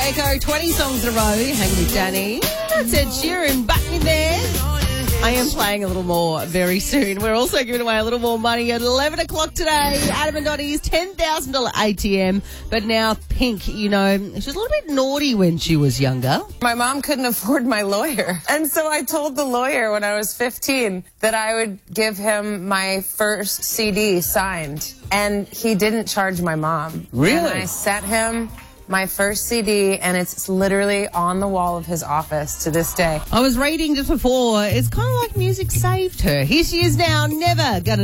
Echo, 20 songs in a row, hanging with Danny. That's Ed Sheeran back in there. I am playing a little more very soon. We're also giving away a little more money at 11 o'clock today. Adam and Dottie's $10,000 ATM. But now Pink, you know, she was a little bit naughty when she was younger. My mom couldn't afford my lawyer. And so I told the lawyer when I was 15 that I would give him my first CD signed. And he didn't charge my mom. Really? And I sent him my first CD, and it's literally on the wall of his office to this day. I was reading just before, it's kind of like music saved her. Here she is now, never gonna